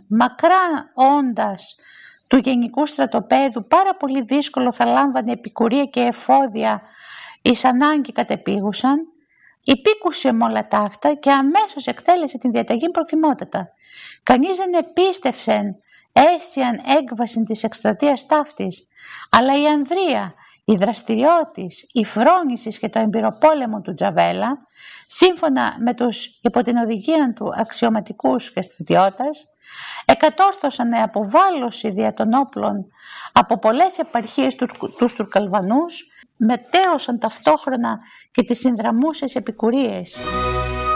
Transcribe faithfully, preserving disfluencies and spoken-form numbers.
μακρά όντας του γενικού στρατοπέδου, πάρα πολύ δύσκολο θα λάμβανε επικουρία και εφόδια εις ανάγκη κατεπίγουσαν, υπήκουσε με όλα τα αυτά και αμέσως εκτέλεσε την διαταγή προθυμότατα. Κανείς δεν επίστευσεν αίσιαν έκβαση της εκστρατείας ταύτης, αλλά η Ανδρεία, η δραστηριότης, η φρόνησης και το εμπειροπόλεμο του Τζαβέλα, σύμφωνα με τους υπό την οδηγία του αξιωματικούς και στρατιώτας, εκατόρθωσαν αποβάλλωση δια των όπλων από πολλές επαρχίες τους, τους Τουρκαλβανούς, μετέωσαν ταυτόχρονα και τις συνδραμούσες επικουρίες.